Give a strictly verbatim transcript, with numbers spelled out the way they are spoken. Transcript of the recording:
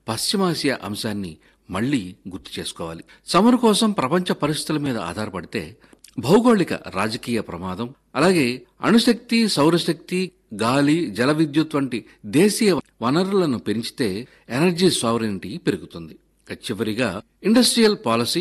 పశ్చిమాసియా అంశాన్ని మళ్లీ గుర్తు చేసుకోవాలి. చమురు కోసం ప్రపంచ పరిస్థితుల మీద ఆధారపడితే భౌగోళిక రాజకీయ ప్రమాదం, అలాగే అణుశక్తి, సౌరశక్తి, గాలి, జల విద్యుత్ వంటి దేశీయ వనరులను పెంచితే ఎనర్జీ సావరెనిటీ పెరుగుతుంది. చివరిగా ఇండస్ట్రియల్ పాలసీ